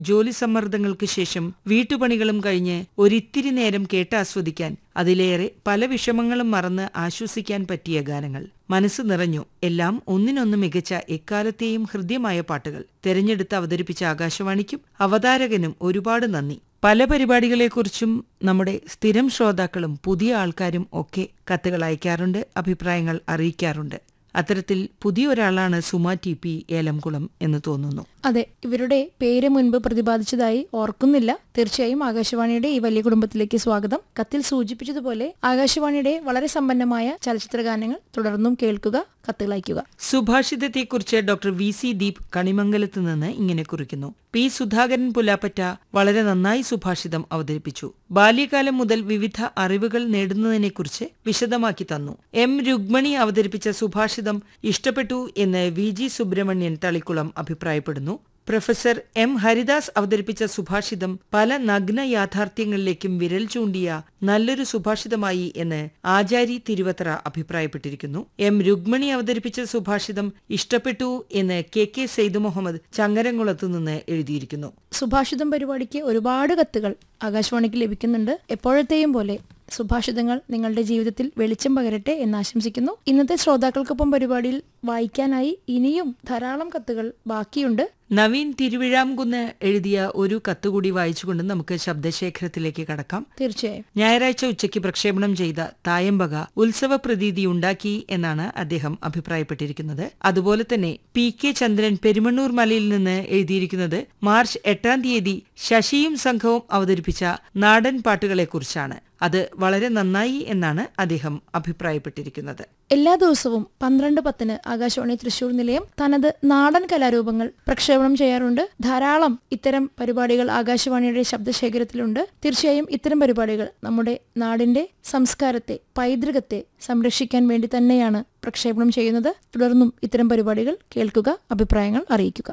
ജോലി സമ്മർദ്ദങ്ങൾക്ക് ശേഷം വീട്ടുപണികളും കഴിഞ്ഞ് ഒരിത്തിരി നേരം കേട്ടാസ്വദിക്കാൻ, അതിലേറെ പല വിഷമങ്ങളും മറന്ന് ആശ്വസിക്കാൻ പറ്റിയ ഗാനങ്ങൾ. മനസ്സ് നിറഞ്ഞു. എല്ലാം ഒന്നിനൊന്ന് മികച്ച എക്കാലത്തെയും ഹൃദ്യമായ പാട്ടുകൾ തെരഞ്ഞെടുത്ത് അവതരിപ്പിച്ച ആകാശവാണിക്കും അവതാരകനും ഒരുപാട് നന്ദി. പല പരിപാടികളെക്കുറിച്ചും നമ്മുടെ സ്ഥിരം ശ്രോതാക്കളും പുതിയ ആൾക്കാരും ഒക്കെ കത്തുകൾ അയക്കാറുണ്ട്, അഭിപ്രായങ്ങൾ അറിയിക്കാറുണ്ട്. അത്തരത്തിൽ പുതിയൊരാളാണ് സുമ ടി.പി. ഏലംകുളം എന്ന് തോന്നുന്നു. അതെ, ഇവരുടെ പേര് മുൻപ് പ്രതിപാദിച്ചതായി ഓർക്കുന്നില്ല. തീർച്ചയായും ആകാശവാണിയുടെ ഈ വലിയ കുടുംബത്തിലേക്ക് സ്വാഗതം. കത്തിൽ സൂചിപ്പിച്ചതുപോലെ ആകാശവാണിയുടെ വളരെ സമ്പന്നമായ ചലച്ചിത്ര ഗാനങ്ങൾ തുടർന്നും കേൾക്കുക, കത്തുകൾ അയക്കുക. സുഭാഷിതത്തെക്കുറിച്ച് ഡോക്ടർ വി.സി. ദീപ് കണിമംഗലത്ത് നിന്ന് ഇങ്ങനെ കുറിക്കുന്നു. പി. സുധാകരൻ പുലാപ്പറ്റ വളരെ നന്നായി സുഭാഷിതം അവതരിപ്പിച്ചു. ബാല്യകാലം മുതൽ വിവിധ അറിവുകൾ നേടുന്നതിനെക്കുറിച്ച് വിശദമാക്കി തന്നു. എം. രുഗ്മണി അവതരിപ്പിച്ച സുഭാഷിതം ഇഷ്ടപ്പെട്ടു എന്ന് വി.ജി. സുബ്രഹ്മണ്യൻ തളിക്കുളം അഭിപ്രായപ്പെടുന്നു. Professor M. ഹരിദാസ് അവതരിപ്പിച്ച സുഭാഷിതം പല നഗ്ന യാഥാർത്ഥ്യങ്ങളിലേക്കും വിരൽ ചൂണ്ടിയ നല്ലൊരു സുഭാഷിതമായി എന്ന് ആചാരി തിരുവത്ര അഭിപ്രായപ്പെട്ടിരിക്കുന്നു. എം. രുഗ്മണി അവതരിപ്പിച്ച സുഭാഷിതം ഇഷ്ടപ്പെട്ടു എന്ന് കെ. സെയ്ദ് മുഹമ്മദ് ചങ്ങരംകുളത്തു നിന്ന് എഴുതിയിരിക്കുന്നു. സുഭാഷിതം പരിപാടിക്ക് ഒരുപാട് കത്തുകൾ ആകാശവാണിക്ക് ലഭിക്കുന്നുണ്ട്. എപ്പോഴത്തെയും പോലെ സുഭാഷിതങ്ങൾ നിങ്ങളുടെ ജീവിതത്തിൽ വെളിച്ചം പകരട്ടെ എന്ന് ആശംസിക്കുന്നു. ഇന്നത്തെ ശ്രോതാക്കൾക്കൊപ്പം പരിപാടിയിൽ വായിക്കാനായി ഇനിയും ധാരാളം കത്തുകൾ ബാക്കിയുണ്ട്. നവീൻ തിരുവിഴാംകുന്ന് എഴുതിയ ഒരു കത്തുകൂടി വായിച്ചുകൊണ്ട് നമുക്ക് ശബ്ദശേഖരത്തിലേക്ക് കടക്കാം. തീർച്ചയായും. ഞായറാഴ്ച ഉച്ചയ്ക്ക് പ്രക്ഷേപണം ചെയ്ത തായമ്പക ഉത്സവ പ്രതീതി ഉണ്ടാക്കി എന്നാണ് അദ്ദേഹം അഭിപ്രായപ്പെട്ടിരിക്കുന്നത്. അതുപോലെ തന്നെ പി. കെ. ചന്ദ്രൻ പെരുമണ്ണൂർ മലയിൽ നിന്ന് എഴുതിയിരിക്കുന്നത് മാർച്ച് 8-ാം തീയതി ശശിയും സംഘവും അവതരിപ്പിച്ച നാടൻ പാട്ടുകളെക്കുറിച്ചാണ്. അത് വളരെ നന്നായി എന്നാണ് അദ്ദേഹം അഭിപ്രായപ്പെട്ടിരിക്കുന്നത്. എല്ലാ ദിവസവും 12:10 ആകാശവാണി തൃശൂർ നിലയം തനത് നാടൻ കലാരൂപങ്ങൾ പ്രക്ഷേപണം ചെയ്യാറുണ്ട്. ധാരാളം ഇത്തരം പരിപാടികൾ ആകാശവാണിയുടെ ശബ്ദശേഖരത്തിലുണ്ട്. തീർച്ചയായും ഇത്തരം പരിപാടികൾ നമ്മുടെ നാടിന്റെ സംസ്കാരത്തെ, പൈതൃകത്തെ സംരക്ഷിക്കാൻ വേണ്ടി തന്നെയാണ് പ്രക്ഷേപണം ചെയ്യുന്നത്. തുടർന്നും ഇത്തരം പരിപാടികൾ കേൾക്കുക, അഭിപ്രായങ്ങൾ അറിയിക്കുക.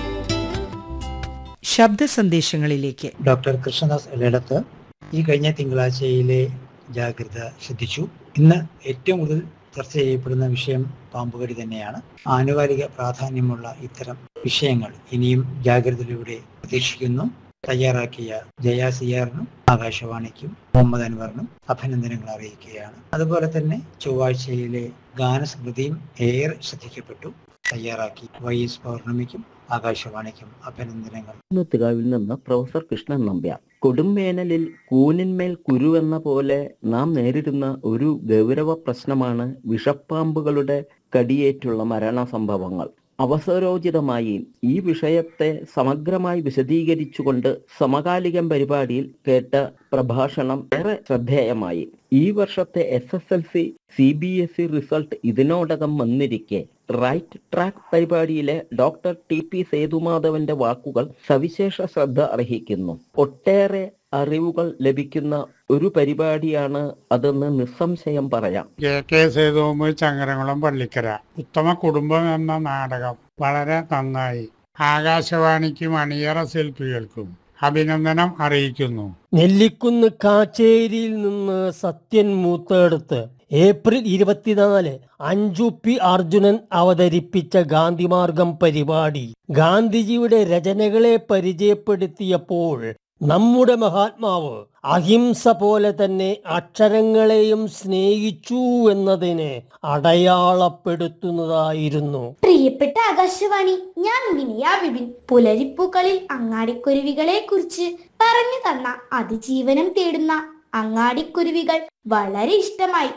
ശബ്ദ സന്ദേശങ്ങളിലേക്ക്. ഡോക്ടർ കൃഷ്ണദാസ് എല്ലടത്ത് ഈ കഴിഞ്ഞ തിങ്കളാഴ്ചയിലെ ജാഗ്രത ശ്രദ്ധിച്ചു. ഇന്ന് ഏറ്റവും കൂടുതൽ ചർച്ച ചെയ്യപ്പെടുന്ന വിഷയം പാമ്പുകടി തന്നെയാണ്. ആനുകാലിക പ്രാധാന്യമുള്ള ഇത്തരം വിഷയങ്ങൾ ഇനിയും ജാഗ്രതയിലൂടെ പ്രതീക്ഷിക്കുന്നു. തയ്യാറാക്കിയ ജയ സിയാറിനും ആകാശവാണിക്കും മുഹമ്മദ് അൻവറിനും അഭിനന്ദനങ്ങൾ അറിയിക്കുകയാണ്. അതുപോലെ തന്നെ ചൊവ്വാഴ്ചയിലെ ഗാനസ്മൃതിയും ഏറെ ശ്രദ്ധിക്കപ്പെട്ടു. തയ്യാറാക്കി YS പൗർണമിക്കും ആകാശവാണിക്കും അഭിനന്ദനങ്ങൾ. തികാവിൽ നിന്ന് പ്രൊഫസർ കൃഷ്ണൻ നമ്പ്യാർ. കൊടുംവേനലിൽ കൂനിന്മേൽ കുരുവെന്ന പോലെ നാം നേരിടുന്ന ഒരു ഗൗരവ പ്രശ്നമാണ് വിഷപ്പാമ്പുകളുടെ കടിയേറ്റുള്ള മരണസംഭവങ്ങൾ. അവസരോചിതമായി ഈ വിഷയത്തെ സമഗ്രമായി വിശദീകരിച്ചുകൊണ്ട് സമകാലികം പരിപാടിയിൽ കേട്ട പ്രഭാഷണം ഏറെ ശ്രദ്ധേയമായി. ഈ വർഷത്തെ SSLC CBSE റിസൾട്ട് ഇതിനോടകം വന്നിരിക്കെ റൈറ്റ് ട്രാക്ക് പരിപാടിയിലെ ഡോക്ടർ TP സേതുമാധവന്റെ വാക്കുകൾ സവിശേഷ ശ്രദ്ധ അർഹിക്കുന്നു. ഒട്ടേറെ അറിവുകൾ ലഭിക്കുന്ന ഒരു പരിപാടിയാണ് അതെന്ന് നിസ്സംശയം പറയാം. കെ സേതുമാധവൻ, ചങ്ങരംകുളം, പള്ളിക്കര. ഉത്തമ കുടുംബം എന്ന നാടകം വളരെ നന്നായി. ആകാശവാണിക്കും അണിയറ ശില്പികൾക്കും അഭിനന്ദനം അറിയിക്കുന്നു. നെല്ലിക്കുന്ന് കാച്ചേരിയിൽ നിന്ന് സത്യൻ മൂത്തേടത്ത് ഏപ്രിൽ 24 അഞ്ജു പി അർജുനൻ അവതരിപ്പിച്ച ഗാന്ധിമാർഗം പരിപാടി ഗാന്ധിജിയുടെ രചനകളെ പരിചയപ്പെടുത്തിയപ്പോൾ നമ്മുടെ മഹാത്മാവ് അഹിംസ പോലെ തന്നെ അക്ഷരങ്ങളെയും സ്നേഹിച്ചു എന്നതിന് അടയാളപ്പെടുത്തുന്നതായിരുന്നു. പ്രിയപ്പെട്ട ആകാശവാണി, ഞാൻ മിനിയ വിപിൻ പുലരിപ്പൂക്കളിൽ അങ്ങാടിക്കുരുവികളെ കുറിച്ച് പറഞ്ഞു തന്ന അതിജീവനം തേടുന്ന അങ്ങാടിക്കുരുവികൾ വളരെ ഇഷ്ടമായി.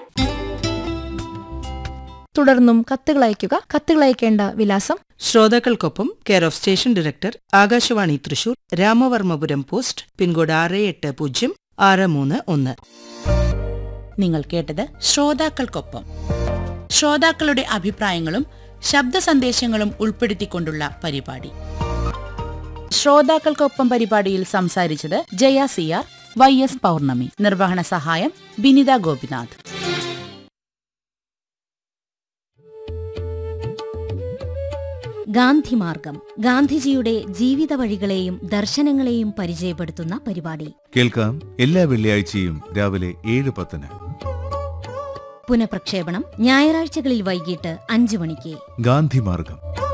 തുടർന്നും കത്തുകൾ അയക്കുക. കത്തുകൾ അയക്കേണ്ട വിലാസം: ശ്രോതാക്കൾക്കൊപ്പം, care of station director, Akashvani Thrissur, Ramavarmapuram post, pincode 680631. നിങ്ങൾ കേട്ടത് ശ്രോതാക്കൾക്കൊപ്പം. ശ്രോതാക്കളുടെ അഭിപ്രായങ്ങളും ശബ്ദ സന്ദേശങ്ങളും ഉൾപ്പെടുത്തിക്കൊണ്ടുള്ള പരിപാടി. ശ്രോതാക്കൾക്കൊപ്പം പരിപാടിയിൽ സംസാരിച്ചത് ജയ സിയാർ, YS പൗർണമി. നിർവഹണ സഹായം ബിനിത ഗോപിനാഥ്. ഗാന്ധിമാർഗം, ഗാന്ധിജിയുടെ ജീവിത വഴികളെയും ദർശനങ്ങളെയും പരിചയപ്പെടുത്തുന്ന പരിപാടി. കേൾക്കാം എല്ലാ വെള്ളിയാഴ്ചയും രാവിലെ 7:10. പുനഃപ്രക്ഷേപണം ഞായറാഴ്ചകളിൽ വൈകിട്ട് 5 മണിക്ക്. ഗാന്ധിമാർഗം.